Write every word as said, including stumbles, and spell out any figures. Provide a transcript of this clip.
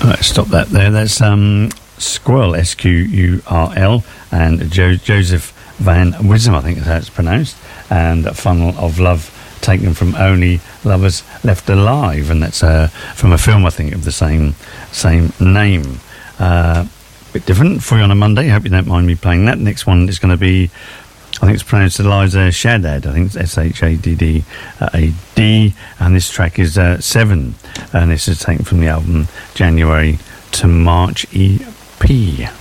Right, stop that there. That's um, Squirrel, S Q U R L, and jo- Joseph Van Wisdom, I think is how it's pronounced, and Funnel of Love, taken from Only Lovers Left Alive, and that's uh, from a film, I think, of the same same name. Uh, bit different for you on a Monday. Hope you don't mind me playing that. Next one is going to be, I think it's pronounced Eliza Shaddad. I think it's S H A D D A D, and this track is uh, Seven, and this is taken from the album January to March E P.